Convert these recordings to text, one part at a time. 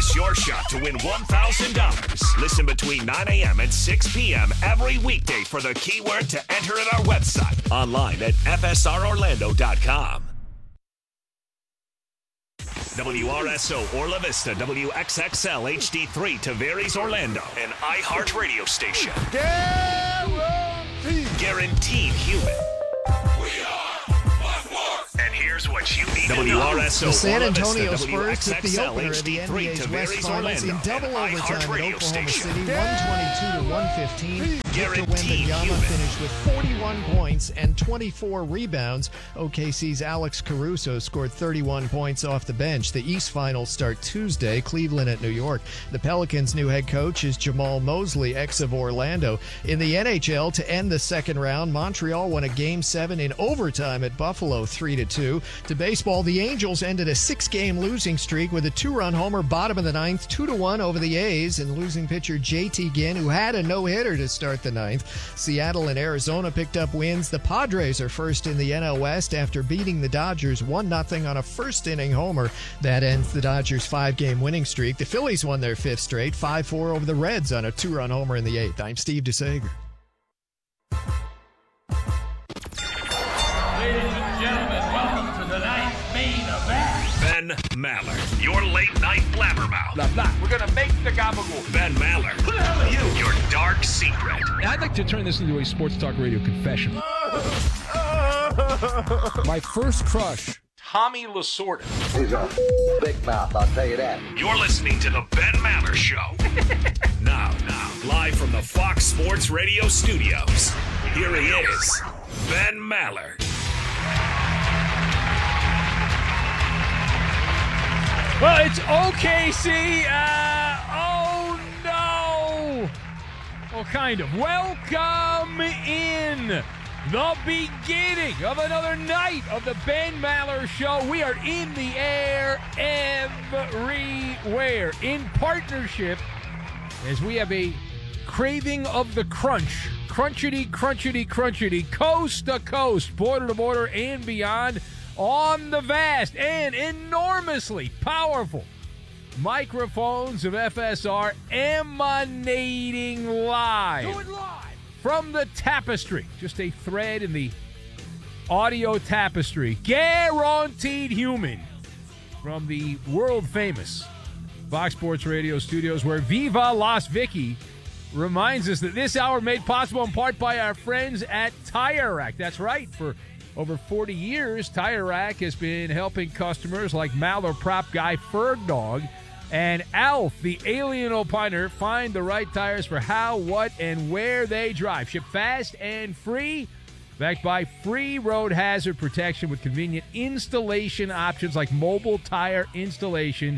miss your shot to win $1,000. Listen between 9 a.m. and 6 p.m. every weekday for the keyword to enter at our website. Online at FSROrlando.com. WRSO Orla Vista, WXXL HD3 Tavares Orlando, an iHeartRadio station. Guaranteed human. And here's what you need to know. WRSO The San Orla Antonio Vista, Spurs took the WXXL opener of the HD3 NBA's West Tavares Finals in Orlando, double an overtime at iHeartRadio Oklahoma station. City, 122-115. Victor Guaranteed Wembanyama human. finished with 41 points and 24 rebounds. OKC's Alex Caruso scored 31 points off the bench. The East Finals start Tuesday, Cleveland at New York. The Pelicans' new head coach is Jamal Mosley, ex of Orlando. In the NHL, to end the second round, Montreal won a Game 7 in overtime at Buffalo, 3-2. To baseball, the Angels ended a 6-game losing streak with a 2-run homer bottom of the ninth, 2-1 over the A's, and losing pitcher JT Ginn, who had a no-hitter to start the ninth. Seattle and Arizona picked up wins. The Padres are first in the NL West after beating the Dodgers 1-0 on a first-inning homer. That ends the Dodgers' 5-game winning streak. The Phillies won their 5th straight, 5-4 over the Reds on a 2-run homer in the 8th. I'm Steve DeSager. Ladies and gentlemen, welcome to tonight's main event. Ben Maller, your late-night blabbermouth. Blah, blah. We're going to make the gabagool. Ben Maller. Who the hell are you? Your dark secret. I'd like to turn this into a sports talk radio confession. My first crush. Tommy Lasorda. He's a big mouth, I'll tell you that. You're listening to the Ben Maller Show. Now, live from the Fox Sports Radio studios, here he is, Ben Maller. Well, it's OKC. Oh, no. Well, kind of. Welcome in. The beginning of another night of the Ben Maller Show. We are in the air everywhere in partnership as we have a craving of the crunch. Crunchity, crunchity, crunchity, coast to coast, border to border, and beyond on the vast and enormously powerful microphones of FSR emanating live. Do it live. From the tapestry, just a thread in the audio tapestry, guaranteed human, from the world-famous Fox Sports Radio studios, where Viva Las Vicky reminds us that this hour made possible in part by our friends at Tire Rack. That's right. For over 40 years, Tire Rack has been helping customers like Maller prop guy Ferg Dog and Alf, the alien opiner, find the right tires for how, what, and where they drive. Ship fast and free, backed by free road hazard protection with convenient installation options like mobile tire installation.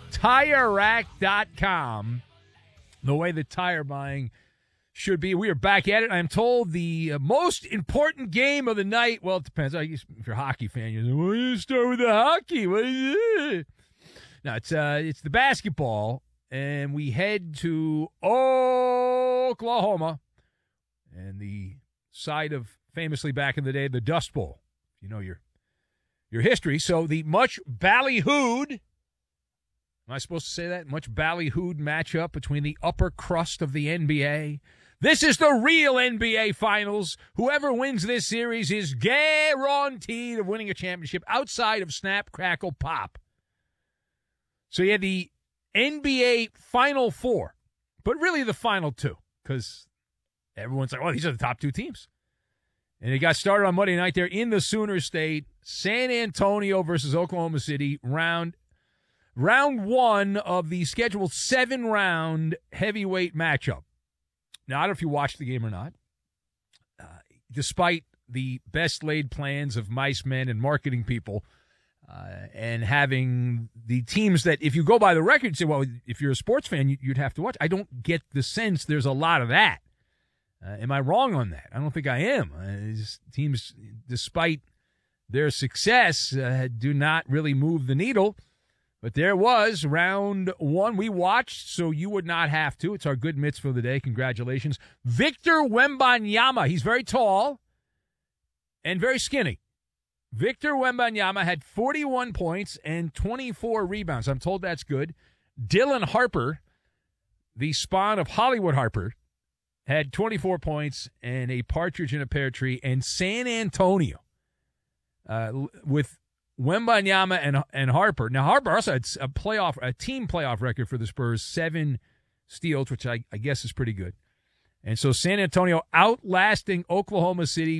TireRack.com, the way that tire buying should be. We are back at it. I'm told the most important game of the night, well, it depends. I guess if you're a hockey fan, you're like, well, you start with the hockey. What is it? No, it's the basketball, and we head to Oklahoma and the site of, famously back in the day, the Dust Bowl. You know your history. So the much ballyhooed, am I supposed to say that? Much ballyhooed matchup between the upper crust of the NBA. This is the real NBA Finals. Whoever wins this series is guaranteed of winning a championship outside of Snap, Crackle, Pop. So you had the NBA Final Four, but really the Final Two, because everyone's like, well, these are the top two teams. And it got started on Monday night there in the Sooner State. San Antonio versus Oklahoma City, round one of the scheduled 7-round heavyweight matchup. Now, I don't know if you watched the game or not. Despite the best laid plans of mice men and marketing people, and having the teams that, if you go by the record, you say, well, if you're a sports fan, you'd have to watch. I don't get the sense there's a lot of that. Am I wrong on that? I don't think I am. Teams, despite their success, do not really move the needle. But there was round one. We watched, so you would not have to. It's our good mitzvah of the day. Congratulations. Victor Wembanyama. He's very tall and very skinny. Victor Wembanyama had 41 points and 24 rebounds. I'm told that's good. Dylan Harper, the spawn of Hollywood Harper, had 24 points and a partridge in a pear tree. And San Antonio, with Wembanyama and Harper. Now, Harper also had a team playoff record for the Spurs, 7 steals, which I guess is pretty good. And so San Antonio outlasting Oklahoma City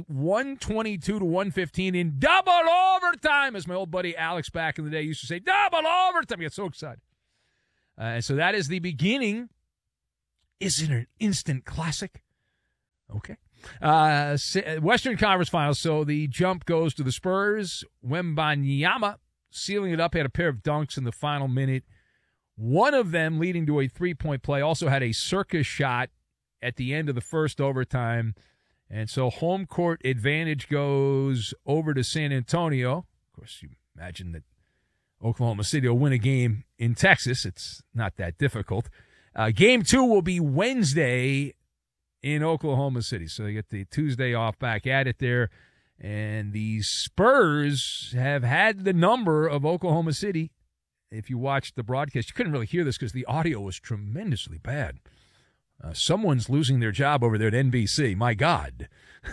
122-115 in double overtime, as my old buddy Alex back in the day used to say, double overtime. I get so excited. And so that is the beginning. Isn't it an instant classic? Okay. Western Conference Finals, so the jump goes to the Spurs. Wembanyama sealing it up, had a pair of dunks in the final minute. One of them leading to a three-point play, also had a circus shot at the end of the first overtime. And so home court advantage goes over to San Antonio. Of course, you imagine that Oklahoma City will win a game in Texas. It's not that difficult. Game 2 will be Wednesday in Oklahoma City. So they get the Tuesday off back at it there. And the Spurs have had the number of Oklahoma City. If you watched the broadcast, you couldn't really hear this because the audio was tremendously bad. Someone's losing their job over there at NBC. My God.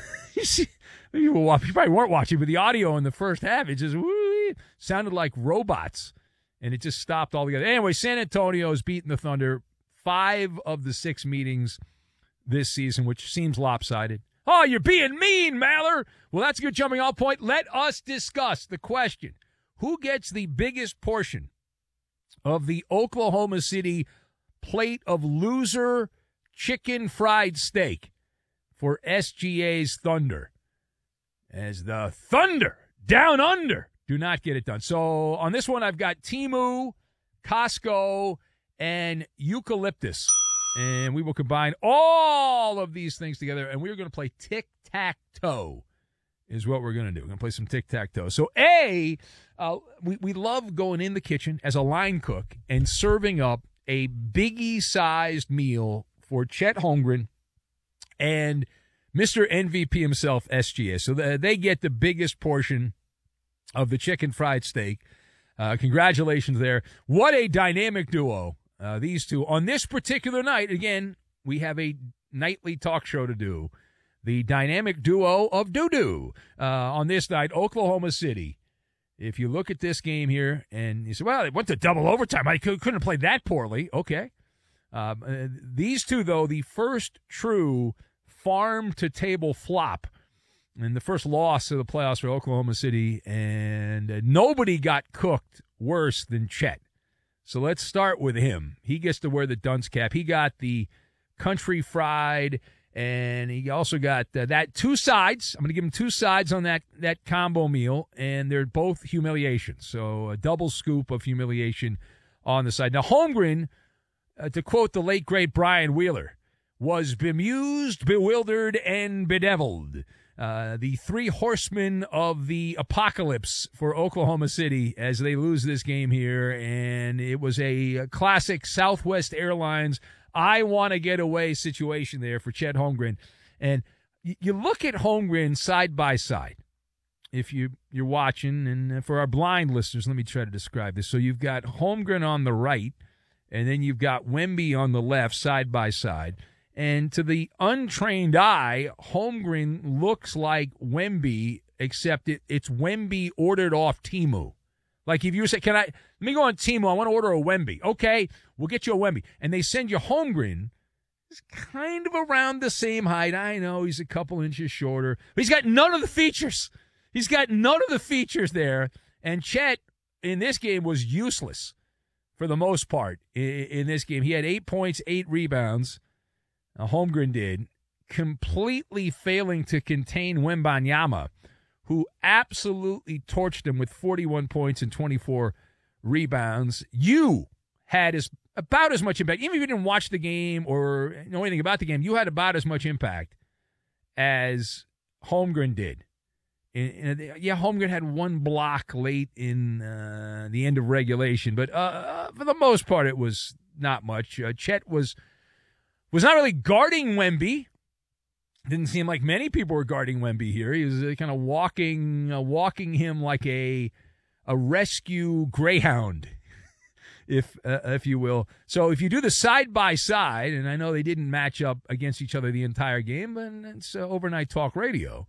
You probably weren't watching, but the audio in the first half, it just sounded like robots, and it just stopped altogether. Anyway, San Antonio's beaten the Thunder 5 of the 6 meetings this season, which seems lopsided. Oh, you're being mean, Maller. Well, that's a good jumping off point. Let us discuss the question. Who gets the biggest portion of the Oklahoma City plate of loser chicken fried steak for SGA's Thunder? As the Thunder down under do not get it done. So on this one, I've got Temu, Costco, and eucalyptus. And we will combine all of these things together, and we're going to play tic-tac-toe is what we're going to do. We're going to play some tic-tac-toe. So, we love going in the kitchen as a line cook and serving up a biggie-sized meal for Chet Holmgren and Mr. MVP himself, SGA. So they get the biggest portion of the chicken fried steak. Congratulations there. What a dynamic duo, these two. On this particular night, again, we have a nightly talk show to do. The dynamic duo of doo-doo. On this night, Oklahoma City. If you look at this game here and you say, well, it went to double overtime. I couldn't have played that poorly. Okay. These two, though, the first true farm-to-table flop and the first loss of the playoffs for Oklahoma City, and nobody got cooked worse than Chet. So let's start with him. He gets to wear the dunce cap. He got the country fried, and he also got that 2 sides. I'm going to give him 2 sides on that combo meal, and they're both humiliations. So a double scoop of humiliation on the side. Now, Holmgren, to quote the late, great Brian Wheeler, was bemused, bewildered, and bedeviled. The 3 horsemen of the apocalypse for Oklahoma City as they lose this game here, and it was a classic Southwest Airlines I want to get away situation there for Chet Holmgren. And you look at Holmgren side by side. If you're watching, and for our blind listeners, let me try to describe this. So you've got Holmgren on the right, and then you've got Wemby on the left, side by side. And to the untrained eye, Holmgren looks like Wemby, except it's Wemby ordered off Temu. Like if you say, let me go on Temu, I want to order a Wemby. Okay, we'll get you a Wemby. And they send you Holmgren. He's kind of around the same height. I know he's a couple inches shorter. But he's got none of the features. He's got none of the features there. And Chet, in this game, was useless for the most part in this game. He had 8 points, 8 rebounds. Holmgren did, completely failing to contain Wembanyama, who absolutely torched him with 41 points and 24 rebounds. You had about as much impact. Even if you didn't watch the game or know anything about the game, you had about as much impact as Holmgren did. Holmgren had 1 block late in the end of regulation, but for the most part, it was not much. Chet was not really guarding Wemby. Didn't seem like many people were guarding Wemby here. He was kind of walking him like a rescue greyhound. if you will. So if you do the side-by-side, and I know they didn't match up against each other the entire game, but it's overnight talk radio.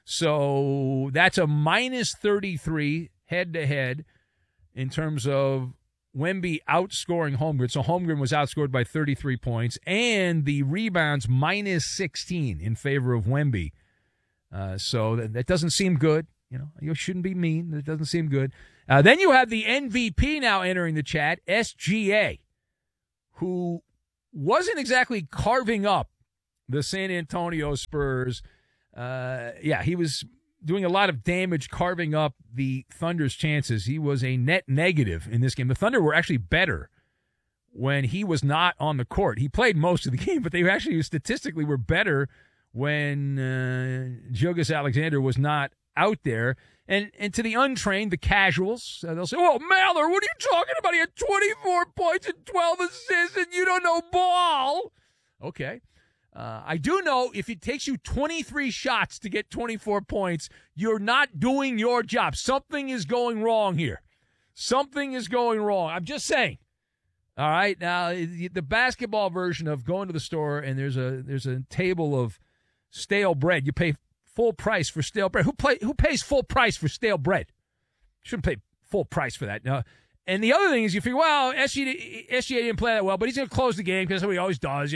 So that's a minus 33 head-to-head in terms of Wemby outscoring Holmgren. So Holmgren was outscored by 33 points, and the rebounds minus 16 in favor of Wemby. So that doesn't seem good. You shouldn't be mean. It doesn't seem good. Then you have the MVP now entering the chat, SGA, who wasn't exactly carving up the San Antonio Spurs. He was doing a lot of damage carving up the Thunder's chances. He was a net negative in this game. The Thunder were actually better when he was not on the court. He played most of the game, but they actually statistically were better when Gilgeous Alexander was not out there. And to the untrained, the casuals, they'll say, "Oh, Maller, what are you talking about? He had 24 points and 12 assists, and you don't know ball." Okay. I do know if it takes you 23 shots to get 24 points, you're not doing your job. Something is going wrong here. Something is going wrong. I'm just saying. All right. Now, the basketball version of going to the store and there's a table of stale bread. You pay full price for stale bread. Who pays full price for stale bread? Shouldn't pay full price for that. No. And the other thing is you figure, well, SGA didn't play that well, but he's going to close the game because that's what he always does,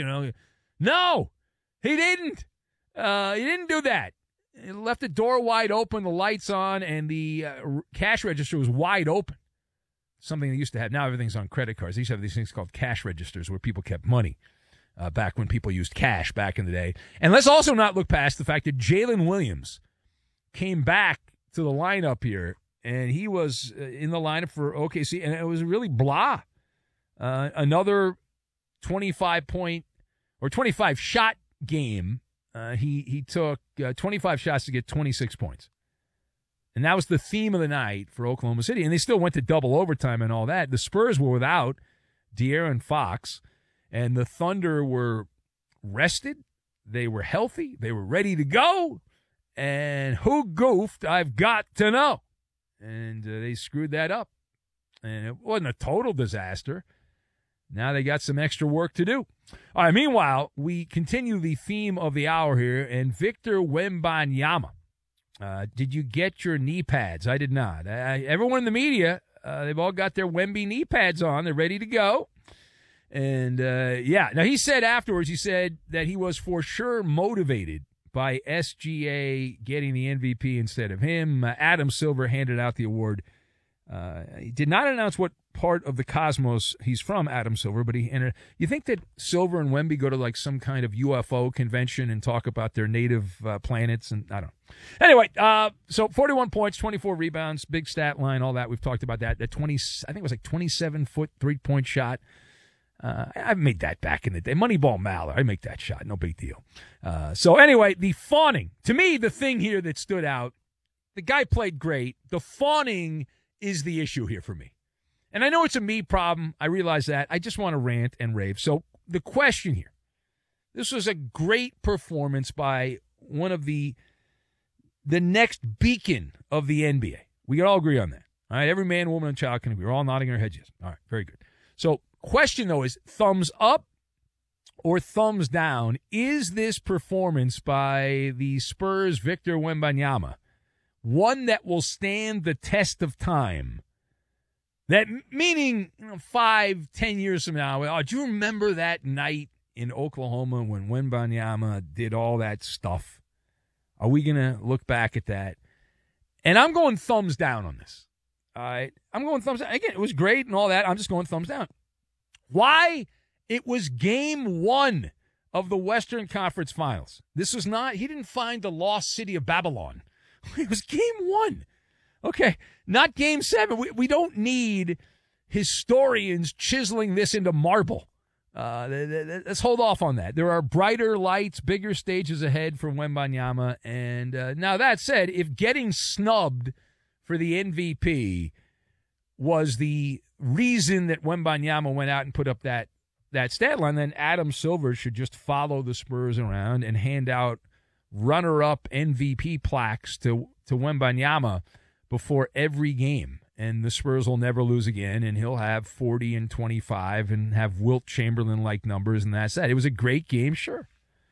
No, he didn't. He didn't do that. He left the door wide open, the lights on, and the cash register was wide open. Something they used to have. Now everything's on credit cards. They used to have these things called cash registers where people kept money back when people used cash back in the day. And let's also not look past the fact that Jalen Williams came back to the lineup here, and he was in the lineup for OKC, and it was really blah. Another 25-point or 25-shot game. He took 25 shots to get 26 points. And that was the theme of the night for Oklahoma City. And they still went to double overtime and all that. The Spurs were without De'Aaron Fox, and the Thunder were rested. They were healthy. They were ready to go. And who goofed, I've got to know. And they screwed that up. And it wasn't a total disaster. Now they got some extra work to do. All right, meanwhile, we continue the theme of the hour here, and Victor Wembanyama. Did you get your knee pads? I did not. Everyone in the media, they've all got their Wemby knee pads on. They're ready to go. And, Now, he said afterwards, he said that he was for sure motivated by SGA getting the MVP instead of him. Adam Silver handed out the award. He did not announce what part of the cosmos he's from, Adam Silver, but he entered. You think that Silver and Wemby go to like some kind of UFO convention and talk about their native planets? And I don't know. Anyway, so 41 points, 24 rebounds, big stat line, all that. We've talked about that. That 20, I think it was like 27-foot 3-point shot. I made that back in the day. Moneyball Maller, I make that shot. No big deal. So anyway, the fawning. To me, the thing here that stood out, the guy played great. The fawning is the issue here for me. And I know it's a me problem. I realize that. I just want to rant and rave. So the question here, this was a great performance by one of the next beacon of the NBA. We can all agree on that. All right, every man, woman, and child can agree. We're all nodding our heads yes. All right, very good. So question, though, is thumbs up or thumbs down? Is this performance by the Spurs' Victor Wembanyama one that will stand the test of time? That meaning 5-10 years from now, do you remember that night in Oklahoma when Wembanyama did all that stuff? Are we going to look back at that? And I'm going thumbs down on this. All right? I'm going thumbs down. Again, it was great and all that. I'm just going thumbs down. Why? It was game 1 of the Western Conference Finals. This was not, he didn't find the lost city of Babylon. It was game 1. Okay, not game 7. We don't need historians chiseling this into marble. Let's hold off on that. There are brighter lights, bigger stages ahead for Wembanyama. And now that said, if getting snubbed for the MVP was the reason that Wembanyama went out and put up that stat line, then Adam Silver should just follow the Spurs around and hand out runner-up MVP plaques to Wembanyama before every game. and the Spurs will never lose again, and he'll have 40 and 25 and have Wilt Chamberlain-like numbers, and that's that. It was a great game, sure.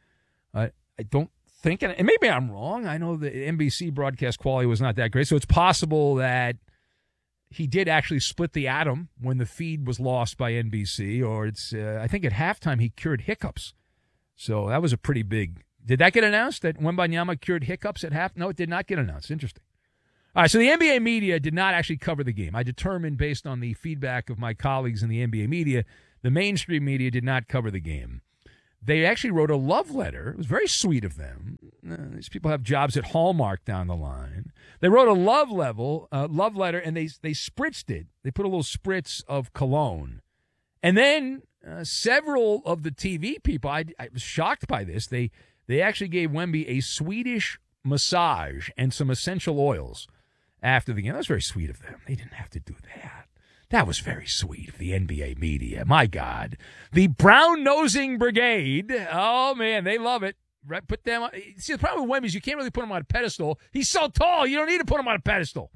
I don't think, and maybe I'm wrong. I know the NBC broadcast quality was not that great, so it's possible that he did actually split the atom when the feed was lost by NBC, or I think at halftime he cured hiccups. So that was a pretty big. Did that get announced that Wembanyama cured hiccups at half? No, it did not get announced. Interesting. All right, so the NBA media did not actually cover the game. I determined based on the feedback of my colleagues in the NBA media, the mainstream media did not cover the game. They actually wrote a love letter. It was very sweet of them. These people have jobs at Hallmark down the line. They wrote a love letter, and they spritzed it. They put a little spritz of cologne. And then several of the TV people, I was shocked by this, they actually gave Wemby a Swedish massage and some essential oils after the game. That was very sweet of them. They didn't have to do that. That was very sweet of the NBA media. My God. The brown-nosing brigade, oh, man, they love it. Put them on. See, the problem with Wemby is you can't really put him on a pedestal. He's so tall, you don't need to put him on a pedestal.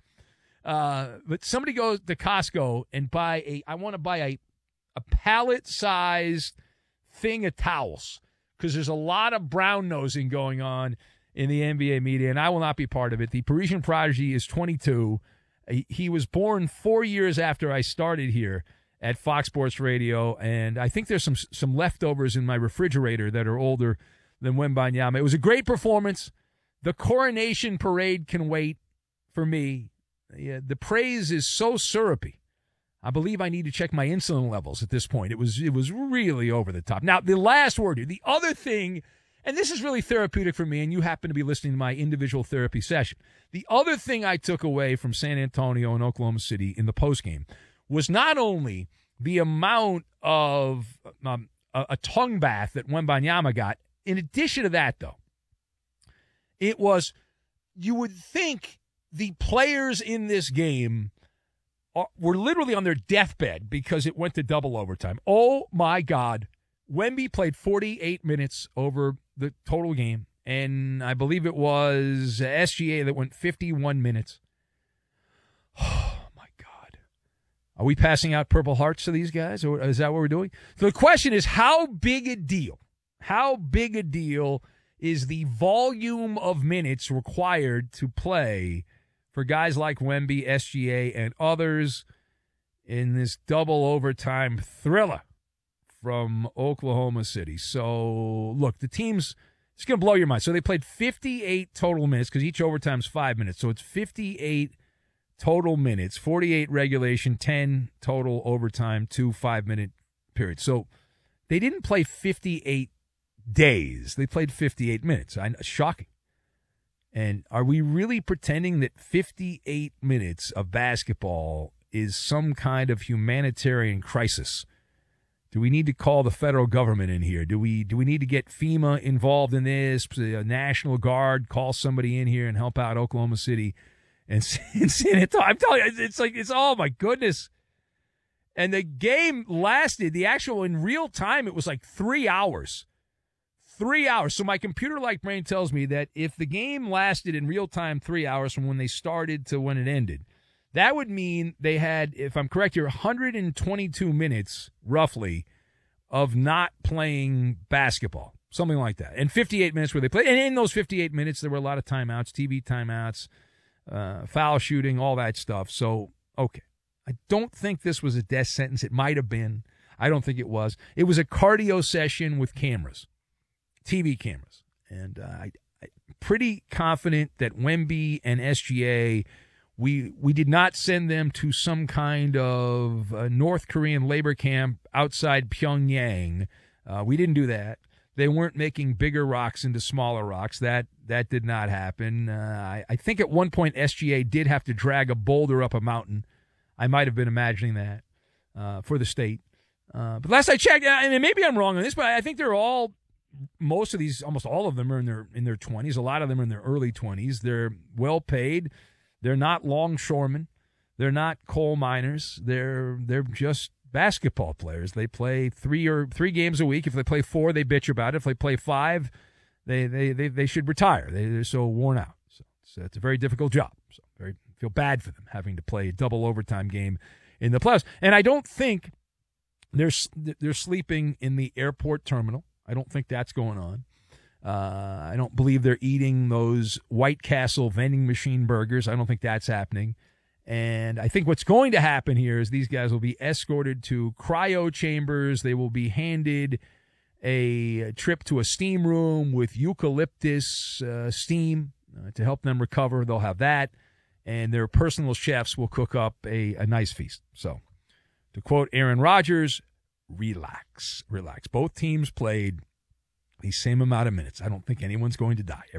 But somebody goes to Costco and I want to buy a pallet-sized thing of towels because there's a lot of brown-nosing going on in the NBA media, and I will not be part of it. The Parisian Prodigy is 22. He was born 4 years after I started here at Fox Sports Radio, and I think there's some leftovers in my refrigerator that are older than Wembanyama. It was a great performance. The coronation parade can wait for me. The praise is so syrupy. I believe I need to check my insulin levels at this point. It was really over the top. Now, the last word here, the other thing, and this is really therapeutic for me, and you happen to be listening to my individual therapy session. The other thing I took away from San Antonio and Oklahoma City in the postgame was not only the amount of a tongue bath that Wembanyama got. In addition to that, though, it was, you would think the players in this game were literally on their deathbed because it went to double overtime. Oh, my God. Wemby played 48 minutes over the total game, and I believe it was SGA that went 51 minutes. Oh, my God. Are we passing out Purple Hearts to these guys, or is that what we're doing? So the question is, how big a deal is the volume of minutes required to play for guys like Wemby, SGA, and others in this double overtime thriller from Oklahoma City? So, look, the team's, it's going to blow your mind. So they played 58 total minutes because each overtime's 5 minutes. So it's 58 total minutes, 48 regulation, 10 total overtime, 2 5-minute periods. So they didn't play 58 days. They played 58 minutes. Shocking. And are we really pretending that 58 minutes of basketball is some kind of humanitarian crisis? Do we need to call the federal government in here? Do we need to get FEMA involved in this? The National Guard, call somebody in here and help out Oklahoma City and San Antonio? I'm telling you, it's oh my goodness. And the game lasted, in real time, it was like 3 hours. 3 hours. So my computer-like brain tells me that if the game lasted in real time 3 hours from when they started to when it ended, that would mean they had, if I'm correct here, 122 minutes, roughly, of not playing basketball, something like that. And 58 minutes where they played. And in those 58 minutes, there were a lot of timeouts, TV timeouts, foul shooting, all that stuff. So, okay. I don't think this was a death sentence. It might have been. I don't think it was. It was a cardio session with cameras, TV cameras. And I'm pretty confident that Wemby and SGA, we did not send them to some kind of North Korean labor camp outside Pyongyang. We didn't do that. They weren't making bigger rocks into smaller rocks. That did not happen. I think at one point SGA did have to drag a boulder up a mountain. I might have been imagining that for the state. But last I checked, and maybe I'm wrong on this, but I think they're all, most of these, almost all of them are in their 20s. A lot of them are in their early 20s. They're well paid. They're not longshoremen. They're not coal miners. They're just basketball players. They play three games a week. If they play 4, they bitch about it. If they play 5, they should retire. They're so worn out. So it's a very difficult job. So very, feel bad for them having to play a double overtime game in the playoffs. And I don't think they're sleeping in the airport terminal. I don't think that's going on. I don't believe they're eating those White Castle vending machine burgers. I don't think that's happening. And I think what's going to happen here is these guys will be escorted to cryo chambers. They will be handed a trip to a steam room with eucalyptus steam to help them recover. They'll have that. And their personal chefs will cook up a nice feast. So, to quote Aaron Rodgers, relax. Both teams played the same amount of minutes. I don't think anyone's going to die.